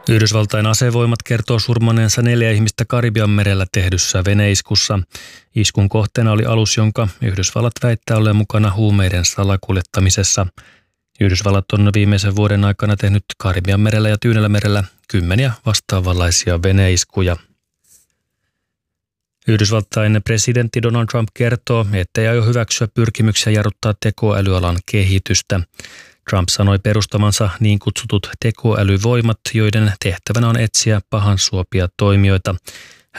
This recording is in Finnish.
Yhdysvaltain asevoimat kertoo surmanneensa 4 ihmistä Karibianmerellä tehdyssä veneiskussa. Iskun kohteena oli alus, jonka Yhdysvallat väittää olleen mukana huumeiden salakuljettamisessa. Yhdysvallat on viimeisen vuoden aikana tehnyt Karibianmerellä ja Tyynellämerellä 10 vastaavanlaisia veneiskuja. Yhdysvaltain presidentti Donald Trump kertoo, ettei aio hyväksyä pyrkimyksiä jarruttaa tekoälyalan kehitystä. Trump sanoi perustamansa niin kutsutut tekoälyvoimat, joiden tehtävänä on etsiä pahansuopia toimijoita.